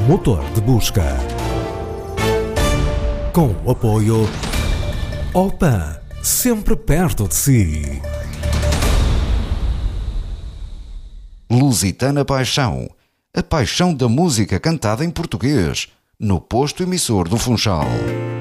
motor de busca. Com o apoio Opan, sempre perto de si. Lusitana Paixão, a paixão da música cantada em português, no posto emissor do Funchal.